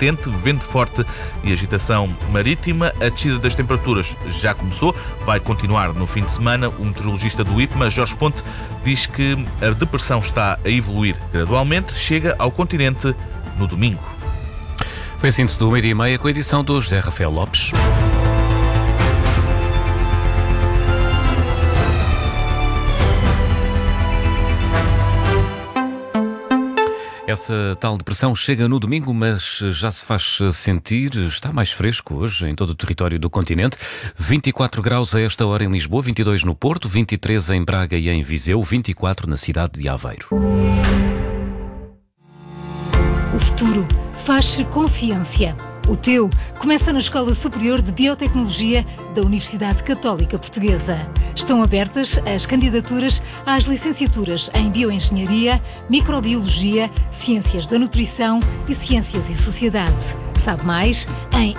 patente, vento forte e agitação marítima. A descida das temperaturas já começou, vai continuar no fim de semana. O meteorologista do IPMA, Jorge Ponte, diz que a depressão está a evoluir gradualmente, chega ao continente no domingo. Foi a síntese do 12h30 com a edição do José Rafael Lopes. Essa tal depressão chega no domingo, mas já se faz sentir. Está mais fresco hoje em todo o território do continente. 24 graus a esta hora em Lisboa, 22 no Porto, 23 em Braga e em Viseu, 24 na cidade de Aveiro. O futuro faz-se com ciência. O teu começa na Escola Superior de Biotecnologia da Universidade Católica Portuguesa. Estão abertas as candidaturas às licenciaturas em Bioengenharia, Microbiologia, Ciências da Nutrição e Ciências e Sociedade. Sabe mais em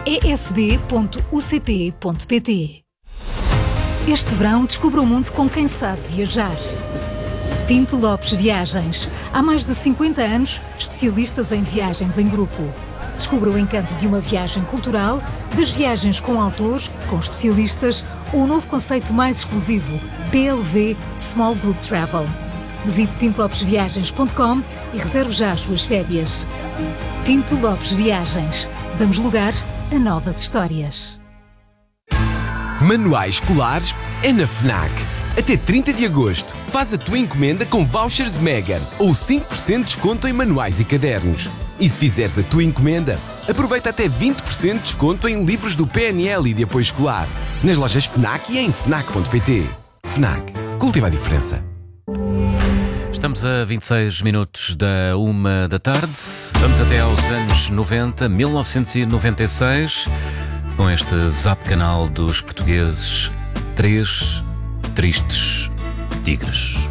esb.ucp.pt. Este verão descubra o mundo com quem sabe viajar. Pinto Lopes Viagens. Há mais de 50 anos, especialistas em viagens em grupo. Descubra o encanto de uma viagem cultural, das viagens com autores, com especialistas, ou o novo conceito mais exclusivo, PLV Small Group Travel. Visite pintolopesviagens.com e reserve já as suas férias. Pinto Lopes Viagens. Damos lugar a novas histórias. Manuais escolares é na FNAC. Até 30 de agosto, faz a tua encomenda com vouchers Mega ou 5% de desconto em manuais e cadernos. E se fizeres a tua encomenda, aproveita até 20% de desconto em livros do PNL e de apoio escolar, nas lojas FNAC e em FNAC.pt. FNAC. Cultiva a diferença. Estamos a 26 minutos da 1 da tarde. Vamos até aos anos 90, 1996, com este Zap Canal dos portugueses. 3 tristes tigres.